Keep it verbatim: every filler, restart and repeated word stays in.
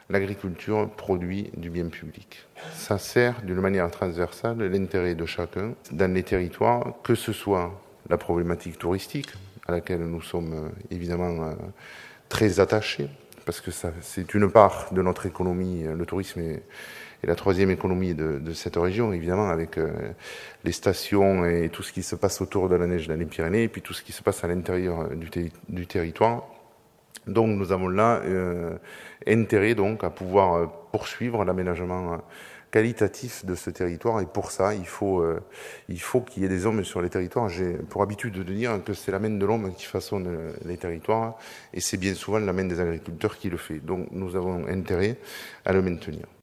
l'agriculture produit du bien public. Ça sert d'une manière transversale l'intérêt de chacun dans les territoires, que ce soit la problématique touristique, à laquelle nous sommes évidemment très attachés, parce que ça, c'est une part de notre économie, le tourisme est, est la troisième économie de, de cette région, évidemment, avec euh, les stations et tout ce qui se passe autour de la neige dans les Pyrénées, et puis tout ce qui se passe à l'intérieur du, ter- du territoire. Donc nous avons là euh, intérêt donc à pouvoir poursuivre l'aménagement qualitatif de ce territoire, et pour ça il faut euh, il faut qu'il y ait des hommes sur les territoires. J'ai pour habitude de dire que c'est la main de l'homme qui façonne les territoires, et c'est bien souvent la main des agriculteurs qui le fait. Donc nous avons intérêt à le maintenir.